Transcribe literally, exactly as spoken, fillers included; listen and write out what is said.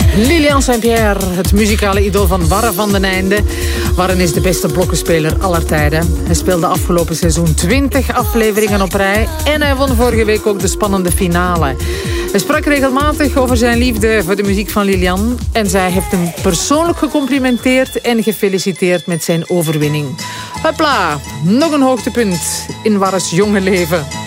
Lilian Saint-Pierre, het muzikale idool van Warren van den Einde. Warren is de beste blokkenspeler aller tijden. Hij speelde afgelopen seizoen twintig afleveringen op rij. En hij won vorige week ook de spannende finale. Hij sprak regelmatig over zijn liefde voor de muziek van Lilian. En zij heeft hem persoonlijk gecomplimenteerd en gefeliciteerd met zijn overwinning. Hopla, nog een hoogtepunt in Warrens jonge leven.